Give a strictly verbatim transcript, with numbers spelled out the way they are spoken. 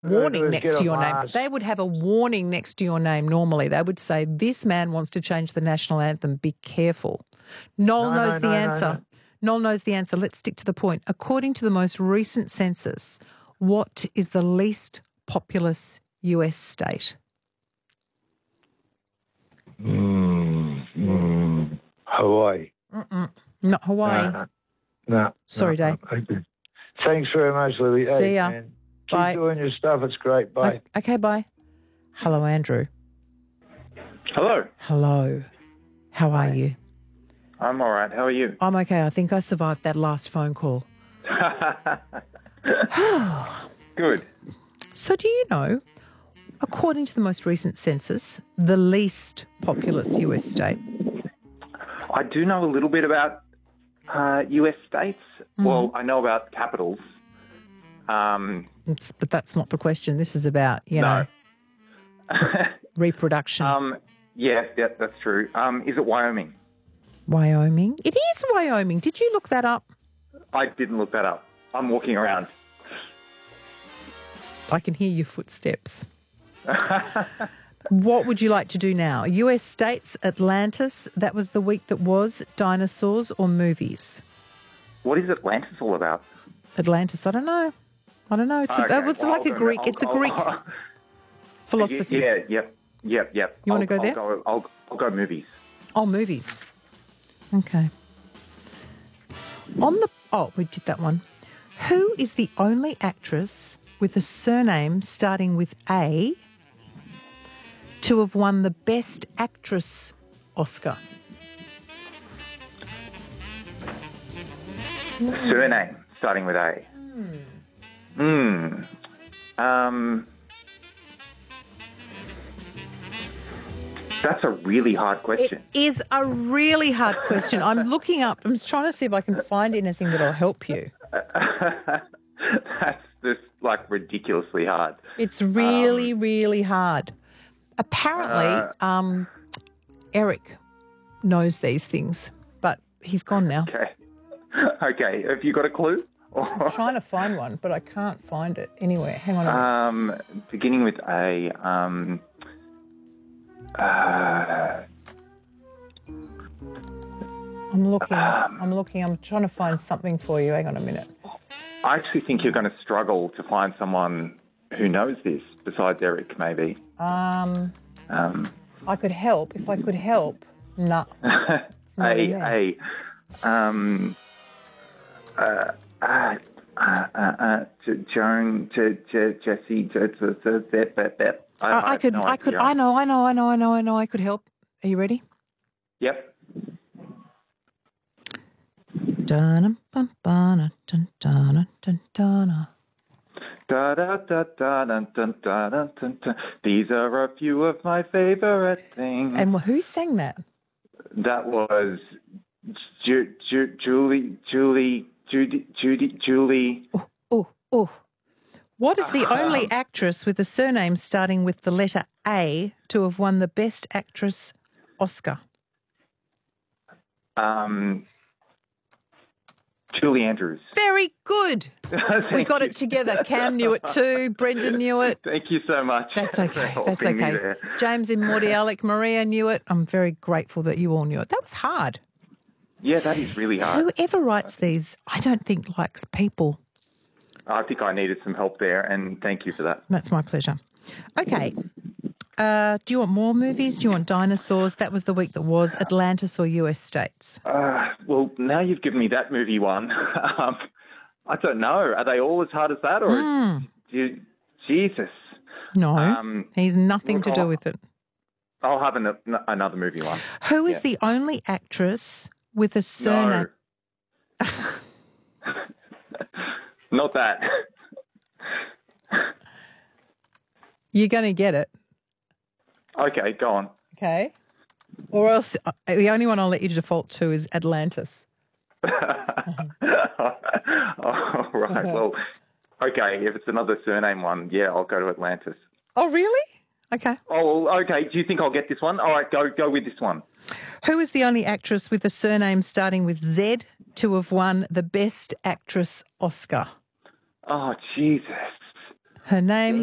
warning next to your name. They would have a warning next to your name normally. They would say, this man wants to change the national anthem. Be careful. Noel No, knows no, the no, answer. no, no. Noel knows the answer. Let's stick to the point. According to the most recent census, what is the least populous U S state? Mm, mm, Hawaii. Mm-mm. Not Hawaii. No, no, Sorry, no, Dave. no. Okay. Thanks very much, Lily. See Hey, ya. man, keep Bye. doing your stuff. It's great. Bye. Okay, bye. Hello, Andrew. Hello. Hello. How are you? I'm all right. How are you? I'm okay. I think I survived that last phone call. Good. So do you know, according to the most recent census, the least populous U S state? I do know a little bit about uh, U S states. Mm-hmm. Well, I know about capitals. Um, It's, but that's not the question. This is about, you no. know, reproduction. um, yeah, yeah, that's true. Um, is it Wyoming? Wyoming? It is Wyoming. Did you look that up? I didn't look that up. I'm walking around. I can hear your footsteps. What would you like to do now? U S states, Atlantis, that was the week that was, dinosaurs or movies? What is Atlantis all about? Atlantis, I don't know. I don't know. It's, Okay, a, it's well, like I'll a go- Greek. I'll- It's a I'll- Greek I'll- philosophy. Yeah, yep, yep, yep. You wanna I'll- go there? I'll go, I'll, I'll go movies. Oh, movies. Okay. On the oh, we did that one. Who is the only actress with a surname starting with A to have won the Best Actress Oscar? Surname starting with A. Hmm. Um. That's a really hard It question. is a really hard question. I'm looking up. I'm just trying to see if I can find anything that'll help you. That's just like ridiculously hard. It's really, really hard. Apparently, Uh, um, Eric knows these things, but he's gone now. Okay. Okay. Have you got a clue? I'm trying to find one, but I can't find it anywhere. Hang on a minute. um, beginning with A. Um. Uh, I'm looking. um, I'm looking. I'm trying to find something for you. Hang on a minute. I actually think you're going to struggle to find someone who knows this besides Eric, maybe. Um, Um, I could help if I could help. No. It's not in there. A. A. Um. Uh. Uh. Uh. Uh. uh J- Joan. J- J- Jesse. J- J- J- J- J- J- I, I have could. no I could. idea. I know. I know. I know. I know. I know. I could help. Are you ready? Yep. Dun dun dun dun dun dun dun. Da, da, da, da, dun, dun, da, dun, dun, dun. These are a few of my favorite things. And who sang that? That was Ju- Ju- Julie, Julie, Judy, Judy, Julie. Oh, oh, oh. What is the only actress with a surname starting with the letter A to have won the Best Actress Oscar? Um, Julie Andrews. Very good. We Thank got you. it together. Cam knew it too. Brendan knew it. Thank you so much. That's for okay. That's helping me okay. there. James and Morty, Alec, Maria knew it. I'm very grateful that you all knew it. That was hard. Yeah, that is really hard. Whoever writes these, I don't think likes people. I think I needed some help there, and thank you for that. That's my pleasure. Okay. Uh, do you want more movies? Do you want dinosaurs? That was the week that was. Atlantis or U S states? Uh, well, now you've given me that movie one. um, I don't know. Are they all as hard as that, or Mm. do you, Jesus? No, Um, he's nothing look, to do I'll- with it. I'll have an, another movie one. Who is Yeah. the only actress with a surname? No. Not that. You're going to get it, Okay, go on. okay? Or else uh, the only one I'll let you default to is Atlantis. All right. Well, okay. If it's another surname one, yeah, I'll go to Atlantis. Oh, really? Okay. Oh, well, okay. Do you think I'll get this one? All right, go go with this one. Who is the only actress with a surname starting with Z to have won the Best Actress Oscar? Oh, Jesus. Her name